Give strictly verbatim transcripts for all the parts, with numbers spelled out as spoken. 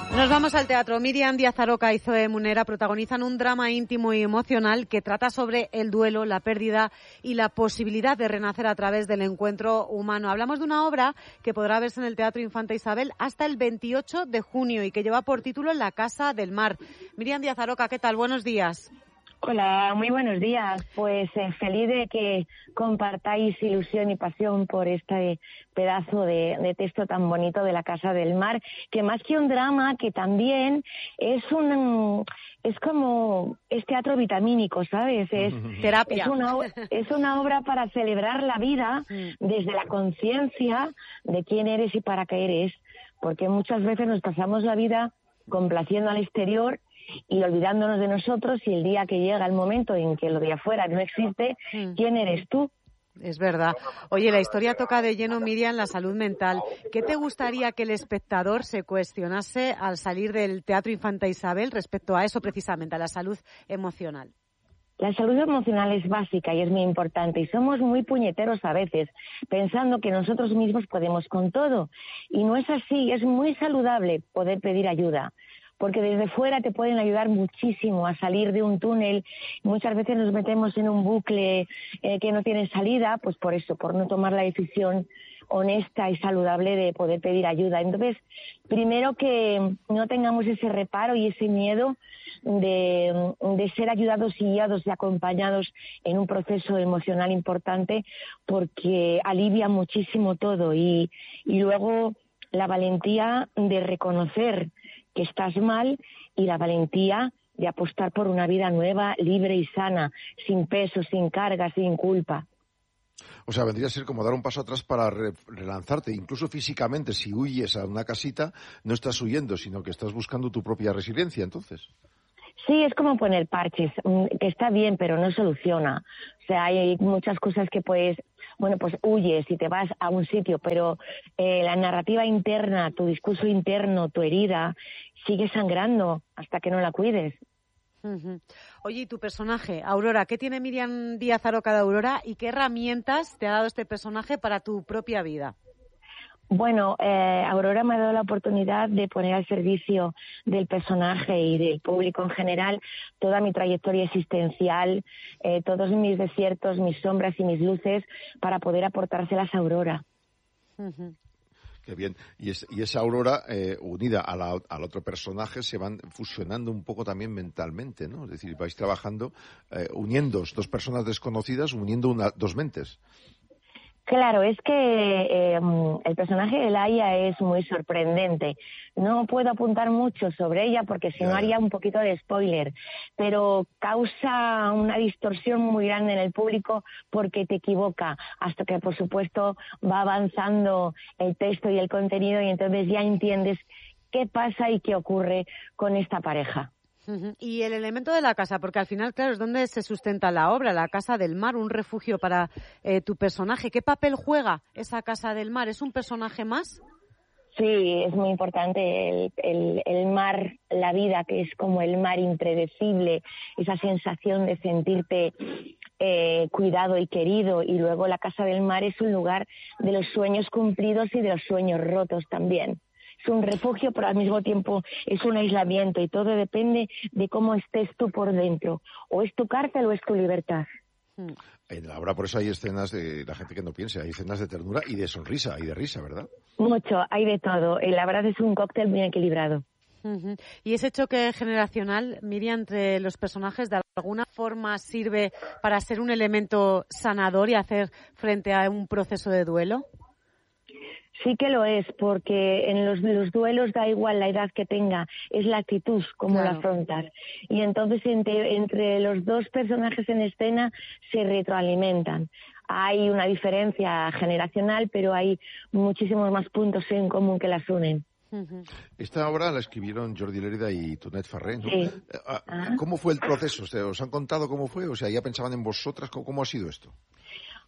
Nos vamos al teatro. Miriam Díaz Aroca y Zoe Munera protagonizan un drama íntimo y emocional que trata sobre el duelo, la pérdida y la posibilidad de renacer a través del encuentro humano. Hablamos de una obra que podrá verse en el Teatro Infanta Isabel hasta el veintiocho de junio y que lleva por título La Casa del Mar. Miriam Díaz Aroca, ¿qué tal? Buenos días. Hola, muy buenos días. Pues eh, feliz de que compartáis ilusión y pasión por este pedazo de, de texto tan bonito de La Casa del Mar, que más que un drama, que también es un es como es teatro vitamínico, ¿sabes? Es terapia. Es una, es una obra para celebrar la vida desde la conciencia de quién eres y para qué eres, porque muchas veces nos pasamos la vida complaciendo al exterior y olvidándonos de nosotros, y el día que llega el momento en que lo de afuera no existe, ¿quién eres tú? Es verdad. Oye, la historia toca de lleno, Miriam, la salud mental. ¿Qué te gustaría que el espectador se cuestionase al salir del Teatro Infanta Isabel respecto a eso precisamente, a la salud emocional? La salud emocional es básica y es muy importante, y somos muy puñeteros a veces, pensando que nosotros mismos podemos con todo. Y no es así, es muy saludable poder pedir ayuda, porque desde fuera te pueden ayudar muchísimo a salir de un túnel. Muchas veces nos metemos en un bucle eh, que no tiene salida, pues por eso, por no tomar la decisión honesta y saludable de poder pedir ayuda. Entonces, primero que no tengamos ese reparo y ese miedo de, de ser ayudados y guiados y acompañados en un proceso emocional importante, porque alivia muchísimo todo. Y, y luego la valentía de reconocer que estás mal y la valentía de apostar por una vida nueva, libre y sana, sin peso, sin carga, sin culpa. O sea, vendría a ser como dar un paso atrás para re- relanzarte, incluso físicamente. Si huyes a una casita, no estás huyendo, sino que estás buscando tu propia resiliencia, entonces. Sí, es como poner parches, que está bien, pero no soluciona. O sea, hay muchas cosas que puedes, bueno, pues huyes y te vas a un sitio, pero eh, la narrativa interna, tu discurso interno, tu herida, sigue sangrando hasta que no la cuides. Uh-huh. Oye, ¿y tu personaje, Aurora? ¿Qué tiene Miriam Díaz Aroca de Aurora y qué herramientas te ha dado este personaje para tu propia vida? Bueno, eh, Aurora me ha dado la oportunidad de poner al servicio del personaje y del público en general toda mi trayectoria existencial, eh, todos mis desiertos, mis sombras y mis luces, para poder aportárselas a Aurora. Uh-huh. Qué bien. Y, es, y esa Aurora, eh, unida a la, al otro personaje, se van fusionando un poco también mentalmente, ¿no? Es decir, vais trabajando, eh, uniendo dos personas desconocidas, uniendo una, dos mentes. Claro, es que eh, el personaje de Laia es muy sorprendente. No puedo apuntar mucho sobre ella porque si no haría un poquito de spoiler, pero causa una distorsión muy grande en el público porque te equivoca, hasta que por supuesto va avanzando el texto y el contenido y entonces ya entiendes qué pasa y qué ocurre con esta pareja. Uh-huh. Y el elemento de la casa, porque al final, claro, es donde se sustenta la obra, la Casa del Mar, un refugio para eh, tu personaje. ¿Qué papel juega esa Casa del Mar? ¿Es un personaje más? Sí, es muy importante el, el, el mar, la vida, que es como el mar impredecible, esa sensación de sentirte eh, cuidado y querido. Y luego la Casa del Mar es un lugar de los sueños cumplidos y de los sueños rotos también. Es un refugio, pero al mismo tiempo es un aislamiento, y todo depende de cómo estés tú por dentro. O es tu cárcel o es tu libertad. En la obra, por eso hay escenas de la gente que no piense, hay escenas de ternura y de sonrisa, y de risa, ¿verdad? Mucho, hay de todo. La verdad es un cóctel muy equilibrado. Uh-huh. ¿Y ese choque generacional, Miriam, entre los personajes, de alguna forma sirve para ser un elemento sanador y hacer frente a un proceso de duelo? Sí que lo es, porque en los, los duelos da igual la edad que tenga, es la actitud, cómo claro. la afrontas. Y entonces entre, entre los dos personajes en escena se retroalimentan. Hay una diferencia generacional, pero hay muchísimos más puntos en común que las unen. Esta obra la escribieron Jordi Lérida y Tonet Farré, ¿no? Sí. ¿Cómo fue el proceso? ¿Os han contado cómo fue? O sea, ¿ya pensaban en vosotras? ¿Cómo ha sido esto?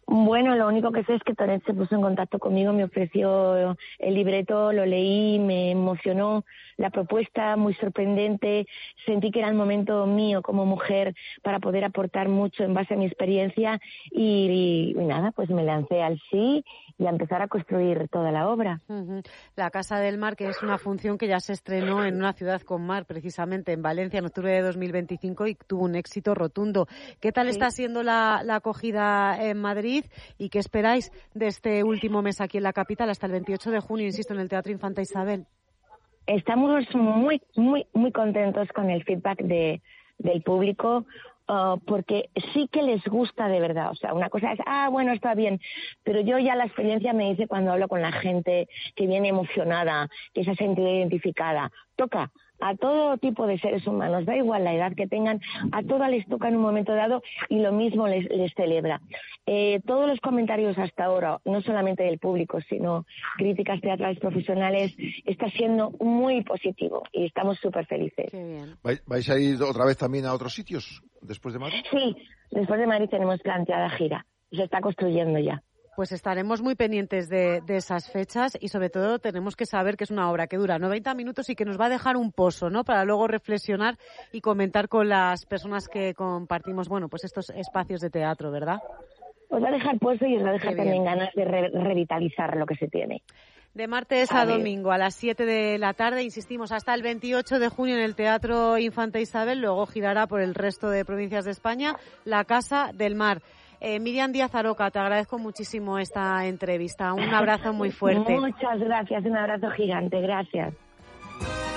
Bueno, lo único que sé es que Tonet se puso en contacto conmigo, me ofreció el libreto, lo leí, me emocionó la propuesta, muy sorprendente. Sentí que era el momento mío como mujer para poder aportar mucho en base a mi experiencia y, y, y nada, pues me lancé al sí y a empezar a construir toda la obra. Uh-huh. La Casa del Mar, que es una función que ya se estrenó en una ciudad con mar, precisamente en Valencia, en octubre de dos mil veinticinco y tuvo un éxito rotundo. ¿Qué tal sí. está siendo la, la acogida en Madrid y qué esperáis de este último mes aquí en la capital hasta el veintiocho de junio, insisto, en el Teatro Infanta Isabel? Estamos muy, muy, muy contentos con el feedback de, del público. Uh, porque sí que les gusta de verdad, o sea, una cosa es, ah, bueno, está bien, pero yo ya la experiencia me dice cuando hablo con la gente que viene emocionada, que se ha sentido identificada, toca a todo tipo de seres humanos, da igual la edad que tengan, a todas les toca en un momento dado y lo mismo les, les celebra. Eh, todos los comentarios hasta ahora, no solamente del público, sino críticas teatrales profesionales, está siendo muy positivo y estamos súper felices. Qué bien. ¿Vais a ir otra vez también a otros sitios después de Madrid? Sí, después de Madrid tenemos planteada gira, se está construyendo ya. Pues estaremos muy pendientes de, de esas fechas y sobre todo tenemos que saber que es una obra que dura noventa minutos y que nos va a dejar un pozo, ¿no? Para luego reflexionar y comentar con las personas que compartimos, bueno, pues estos espacios de teatro, ¿verdad? Os va a dejar pozo y os va a dejar también ganas de re- revitalizar lo que se tiene. De martes a, a domingo a las siete de la tarde, insistimos, hasta el veintiocho de junio en el Teatro Infanta Isabel, luego girará por el resto de provincias de España, La Casa del Mar. Eh, Miriam Díaz Aroca, te agradezco muchísimo esta entrevista. Un abrazo muy fuerte. Muchas gracias, un abrazo gigante, gracias.